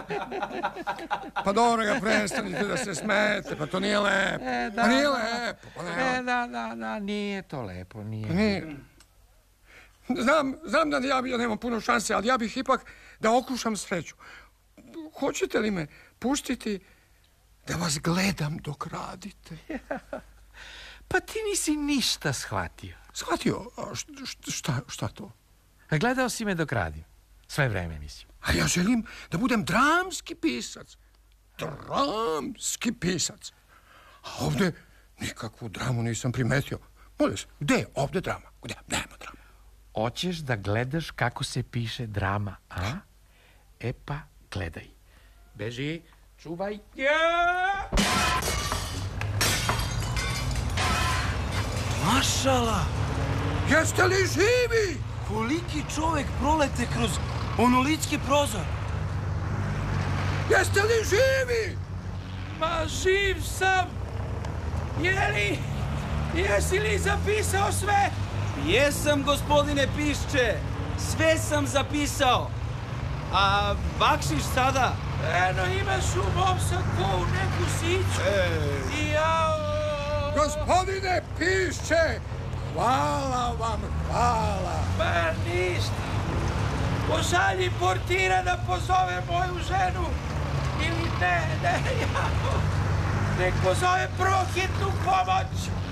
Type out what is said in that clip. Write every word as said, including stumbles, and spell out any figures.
Pa dobro ga prestanite da se smete, pa to nije lepo. E, da, pa nije da, lepo. Pa e, da, da, da, nije to lepo, nije. Pa nije. Znam, znam da ja, ja nemam puno šanse, ali ja bih ipak da okušam sreću. Hoćete li me pustiti da vas gledam dok radite? Pa ti nisi ništa shvatio. Shvatio? A šta, šta to? Gledao si me dok radim. Sve vreme, mislim. A ja želim da budem dramski pisac. Dramski pisac. A ovde nikakvu dramu nisam primetio. Molim se, gde je ovde drama? Gde? Nema drama. Hoćeš da gledaš kako se piše drama, a? E pa, gledaj. Beži, čuvaj. Ja! Mašala! Jeste li živi? Koliki čovek prolete kroz onolitski prozor? Jeste li živi? Ma, živ sam! Jeli? Jesi li zapisao sve? Jesam, gospodine pišče. Sve sam zapisao. A bakšiš sada? Eno, imaš u mom sakovu neku siću. I ja... Gospodine pišče, hvala vam, hvala. Pa ništa. Pošalji portira da pozove moju ženu. Ili ne, ne, ja... Nek pozove prvo hitnu pomoć.